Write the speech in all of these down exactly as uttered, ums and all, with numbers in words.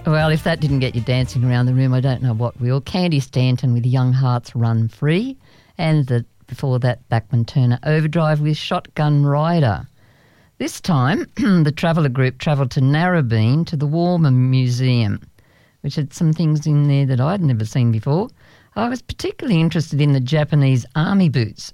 Well, if that didn't get you dancing around the room, I don't know what will. Candy Stanton with Young Hearts Run Free, and the, before that, Bachman Turner Overdrive with Shotgun Rider. This time, the Traveller Group travelled to Narrabeen to the Warmer Museum, which had some things in there that I'd never seen before. I was particularly interested in the Japanese army boots,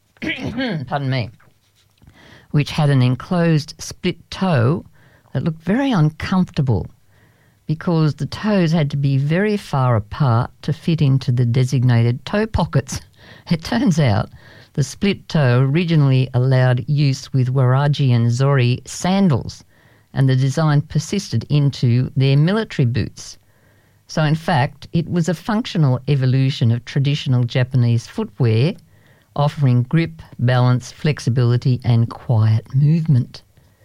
pardon me, which had an enclosed split toe that looked very uncomfortable because the toes had to be very far apart to fit into the designated toe pockets. It turns out the split toe originally allowed use with Waraji and Zori sandals, and the design persisted into their military boots. So in fact, it was a functional evolution of traditional Japanese footwear, offering grip, balance, flexibility and quiet movement.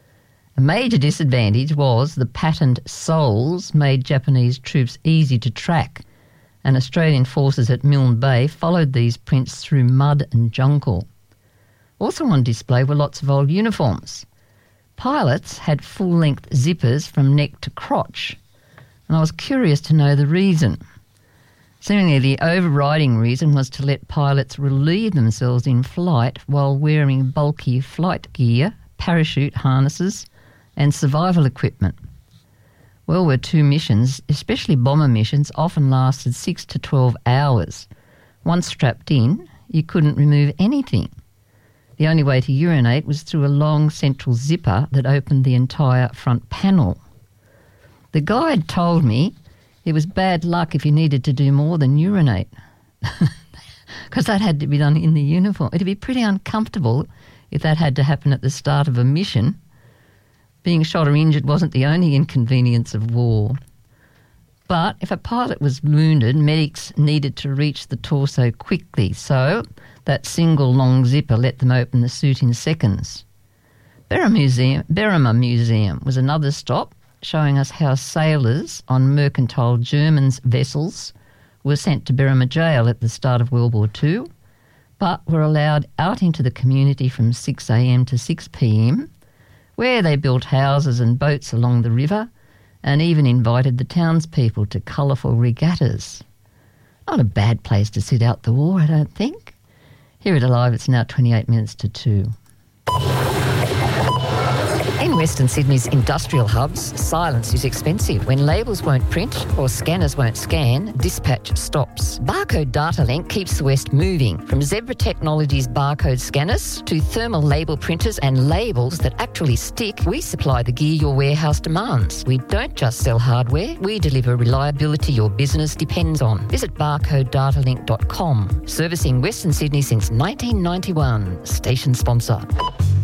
A major disadvantage was the patterned soles made Japanese troops easy to track, and Australian forces at Milne Bay followed these prints through mud and jungle. Also on display were lots of old uniforms. Pilots had full-length zippers from neck to crotch, and I was curious to know the reason. Seemingly the overriding reason was to let pilots relieve themselves in flight while wearing bulky flight gear, parachute harnesses and survival equipment. World War Two missions, especially bomber missions, often lasted six to twelve hours. Once strapped in, you couldn't remove anything. The only way to urinate was through a long central zipper that opened the entire front panel. The guide told me it was bad luck if you needed to do more than urinate, because that had to be done in the uniform. It'd be pretty uncomfortable if that had to happen at the start of a mission. Being shot or injured wasn't the only inconvenience of war. But if a pilot was wounded, medics needed to reach the torso quickly, so that single long zipper let them open the suit in seconds. Berrima Museum, Berrima Museum was another stop, showing us how sailors on mercantile German vessels were sent to Berrima Jail at the start of World War Two, but were allowed out into the community from six a m to six p m, where they built houses and boats along the river and even invited the townspeople to colourful regattas. Not a bad place to sit out the war, I don't think. Here at Alive, it's now twenty-eight minutes to two. In Western Sydney's industrial hubs, silence is expensive. When labels won't print or scanners won't scan, dispatch stops. Barcode Data Link keeps the West moving. From Zebra Technologies barcode scanners to thermal label printers and labels that actually stick, we supply the gear your warehouse demands. We don't just sell hardware, we deliver reliability your business depends on. Visit barcode data link dot com. Servicing Western Sydney since nineteen ninety-one. Station sponsor.